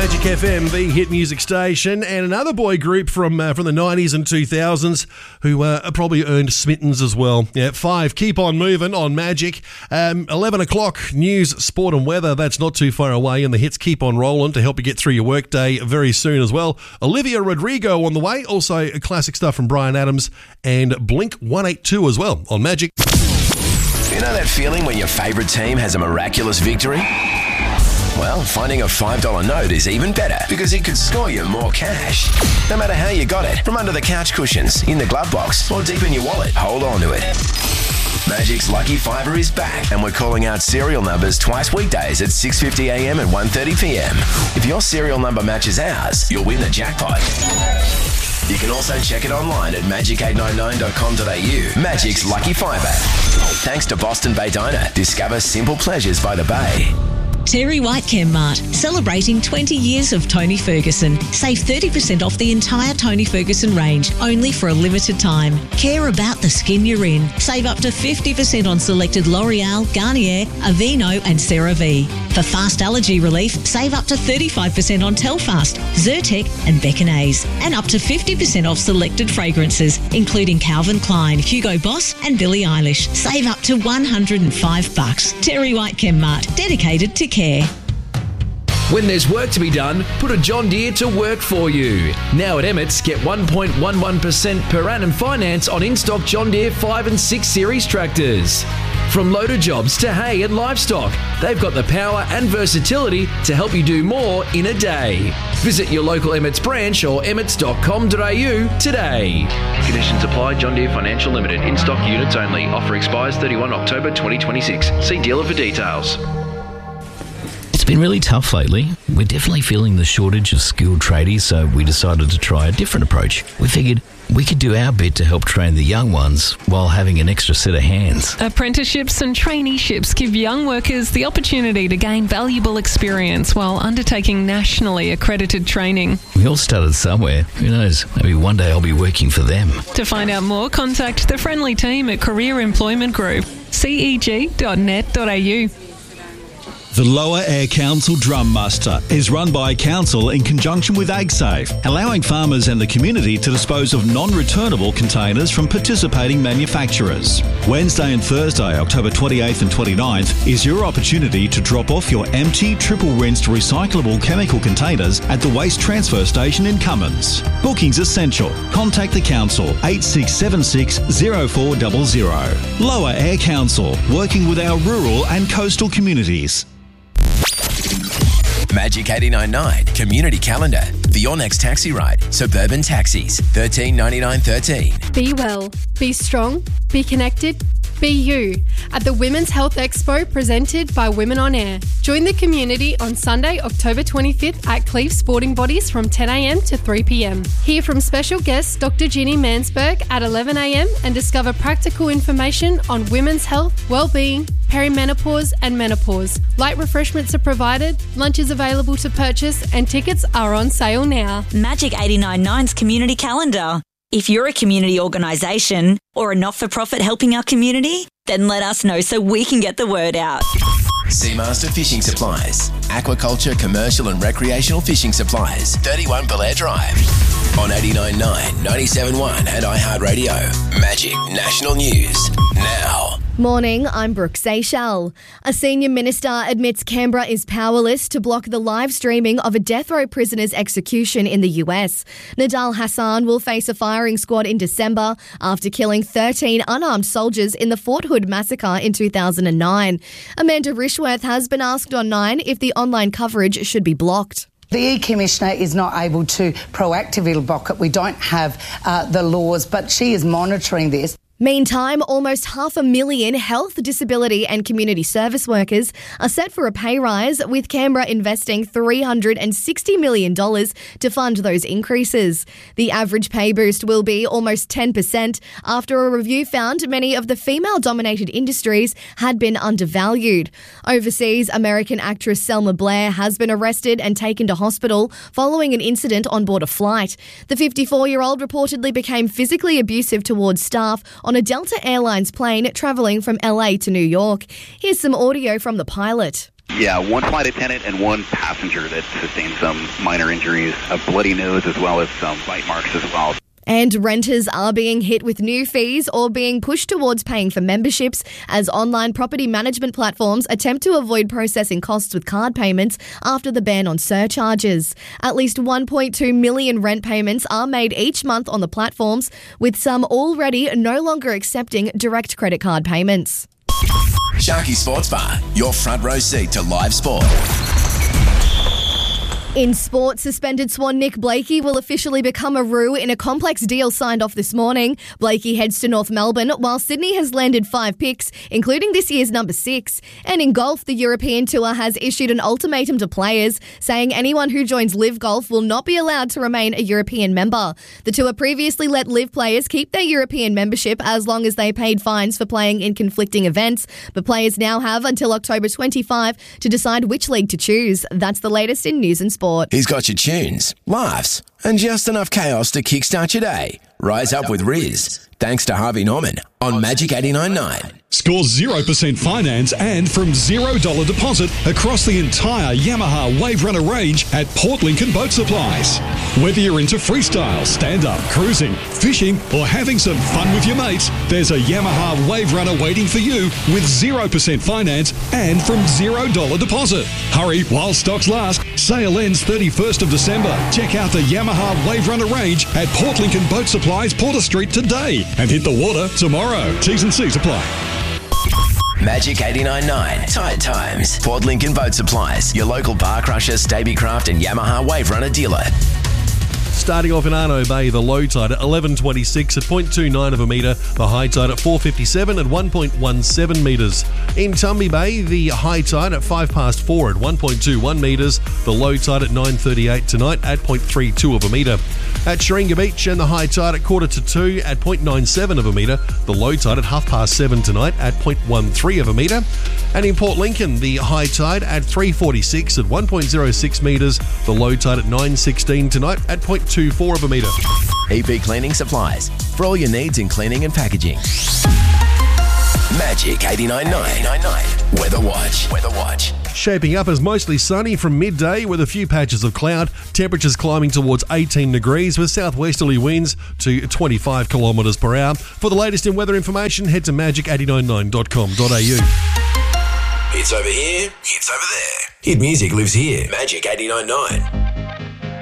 Magic FM, the hit music station, and another boy group from the 90s and 2000s who probably earned smittens as well. Yeah, 5, Keep On Moving on Magic. 11 o'clock, news, sport and weather. That's not too far away, and the hits keep on rolling to help you get through your workday very soon as well. Olivia Rodrigo on the way. Also, classic stuff from Bryan Adams and Blink 182 as well on Magic. You know that feeling when your favourite team has a miraculous victory? Well, finding a $5 note is even better because it could score you more cash. No matter how you got it, from under the couch cushions, in the glove box, or deep in your wallet, hold on to it. Magic's Lucky Fiver is back, and we're calling out serial numbers twice weekdays at 6:50 a.m. and 1:30 p.m. If your serial number matches ours, you'll win the jackpot. You can also check it online at magic899.com.au. Magic's Lucky Fiver. Thanks to Boston Bay Diner. Discover simple pleasures by the bay. Terry White Chemmart, celebrating 20 years of Tony Ferguson. Save 30% off the entire Tony Ferguson range, only for a limited time. Care about the skin you're in. Save up to 50% on selected L'Oreal, Garnier, Aveeno and CeraVe. For fast allergy relief, save up to 35% on Telfast, Zyrtec and Beckinase. And up to 50% off selected fragrances, including Calvin Klein, Hugo Boss and Billie Eilish. Save up to $105. Terry White Chemmart, dedicated to care. When there's work to be done, put a John Deere to work for you. Now at Emmett's, get 1.11% per annum finance on in-stock John Deere 5 and 6 Series tractors. From loader jobs to hay and livestock, they've got the power and versatility to help you do more in a day. Visit your local Emmett's branch or emmets.com.au today. Conditions apply. John Deere Financial Limited. In-stock units only. Offer expires 31 October 2026. See dealer for details. It's been really tough lately. We're definitely feeling the shortage of skilled tradies, so we decided to try a different approach. We figured we could do our bit to help train the young ones while having an extra set of hands. Apprenticeships and traineeships give young workers the opportunity to gain valuable experience while undertaking nationally accredited training. We all started somewhere. Who knows? Maybe one day I'll be working for them. To find out more, contact the friendly team at Career Employment Group, ceg.net.au. The Lower Air Council Drum Muster is run by Council in conjunction with AgSafe, allowing farmers and the community to dispose of non-returnable containers from participating manufacturers. Wednesday and Thursday, October 28th and 29th, is your opportunity to drop off your empty, triple-rinsed recyclable chemical containers at the Waste Transfer Station in Cummins. Bookings essential. Contact the Council, 8676 0400. Lower Air Council, working with our rural and coastal communities. Magic 89.9 Community Calendar for your next taxi ride. Suburban Taxis, $13.99.13. Be well, be strong, be connected, be you at the Women's Health Expo presented by Women on Air. Join the community on Sunday, October 25th at Cleve Sporting Bodies from 10 a.m. to 3 p.m. Hear from special guest Dr. Ginny Mansberg at 11 a.m. and discover practical information on women's health, well-being, perimenopause and menopause. Light refreshments are provided, lunch is available to purchase and tickets are on sale now. Magic 89.9's Community Calendar. If you're a community organisation or a not-for-profit helping our community, then let us know so we can get the word out. Seamaster Fishing Supplies. Aquaculture, commercial and recreational fishing supplies. 31 Belair Drive. On 89.9, 97.1 and iHeartRadio. Magic National News. Now. Morning, I'm Brooke Seychelles. A senior minister admits Canberra is powerless to block the live streaming of a death row prisoner's execution in the US. Nidal Hassan will face a firing squad in December after killing 13 unarmed soldiers in the Fort Hood massacre in 2009. Amanda Rishworth has been asked on 9 if the online coverage should be blocked. The E-Commissioner is not able to proactively block it. We don't have the laws, but she is monitoring this. Meantime, almost 500,000 health, disability and community service workers are set for a pay rise, with Canberra investing $360 million to fund those increases. The average pay boost will be almost 10% after a review found many of the female-dominated industries had been undervalued. Overseas, American actress Selma Blair has been arrested and taken to hospital following an incident on board a flight. The 54-year-old reportedly became physically abusive towards staff on a Delta Airlines plane travelling from LA to New York. Here's some audio from the pilot. Yeah, one flight attendant and one passenger that sustained some minor injuries, a bloody nose as well as some bite marks as well. And renters are being hit with new fees or being pushed towards paying for memberships as online property management platforms attempt to avoid processing costs with card payments after the ban on surcharges. At least 1.2 million rent payments are made each month on the platforms, with some already no longer accepting direct credit card payments. Sharky Sports Bar, your front row seat to live sport. In sport, suspended Swan Nick Blakey will officially become a Roo in a complex deal signed off this morning. Blakey heads to North Melbourne, while Sydney has landed 5 picks, including this year's number 6. And in golf, the European Tour has issued an ultimatum to players, saying anyone who joins Live Golf will not be allowed to remain a European member. The Tour previously let Live players keep their European membership as long as they paid fines for playing in conflicting events, but players now have until October 25 to decide which league to choose. That's the latest in news and sport. He's got your tunes, laughs, and just enough chaos to kickstart your day. Rise up with Riz, thanks to Harvey Norman on Magic 89.9. Score 0% finance and from $0 deposit across the entire Yamaha Wave Runner range at Port Lincoln Boat Supplies. Whether you're into freestyle, stand-up, cruising, fishing, or having some fun with your mates, there's a Yamaha Wave Runner waiting for you with 0% finance and from $0 deposit. Hurry while stocks last. Sale ends 31st of December. Check out the Yamaha Wave Runner range at Port Lincoln Boat Supplies, Porter Street today and hit the water tomorrow. T's and C's apply. Magic 89.9. Tide Times. Port Lincoln Boat Supplies. Your local bar crusher, Stabicraft and Yamaha Wave Runner dealer. Starting off in Arno Bay, the low tide at 11.26 at 0.29 of a metre, the high tide at 4.57 at 1.17 metres. In Tumby Bay, the high tide at 4 at 1.21 metres, the low tide at 9.38 tonight at 0.32 of a metre. At Sharinga Beach, and the high tide at 1:45 at 0.97 of a metre, the low tide at 7:30 tonight at 0.13 of a metre. And in Port Lincoln, the high tide at 3.46 at 1.06 metres, the low tide at 9.16 tonight at 0.24 of a metre. EP Cleaning Supplies, for all your needs in cleaning and packaging. Magic 89.9. Weather Watch. Shaping up as mostly sunny from midday with a few patches of cloud. Temperatures climbing towards 18 degrees with southwesterly winds to 25 kilometres per hour. For the latest in weather information, head to magic899.com.au. It's over here. It's over there. Hit music lives here. Magic 89.9.